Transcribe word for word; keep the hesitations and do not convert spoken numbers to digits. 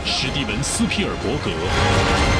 史蒂文·斯皮尔伯格。